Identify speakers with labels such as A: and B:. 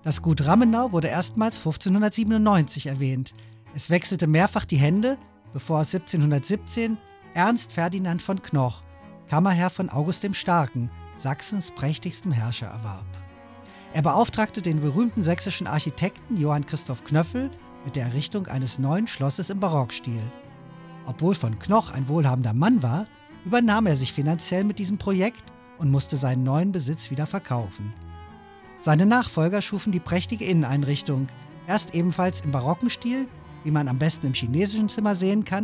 A: Das Gut Rammenau wurde erstmals 1597 erwähnt. Es wechselte mehrfach die Hände, bevor es 1717 Ernst Ferdinand von Knoch, Kammerherr von August dem Starken, Sachsens prächtigstem Herrscher, erwarb. Er beauftragte den berühmten sächsischen Architekten Johann Christoph Knöffel mit der Errichtung eines neuen Schlosses im Barockstil. Obwohl von Knoch ein wohlhabender Mann war, übernahm er sich finanziell mit diesem Projekt und musste seinen neuen Besitz wieder verkaufen. Seine Nachfolger schufen die prächtige Inneneinrichtung, erst ebenfalls im barocken Stil, wie man am besten im chinesischen Zimmer sehen kann,